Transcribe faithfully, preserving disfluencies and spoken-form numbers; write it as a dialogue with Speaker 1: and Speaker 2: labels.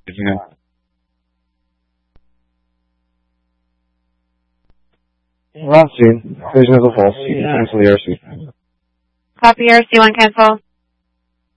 Speaker 1: Yeah. Last scene. Vision of the false. You can cancel the R C.
Speaker 2: Copy R C one cancel.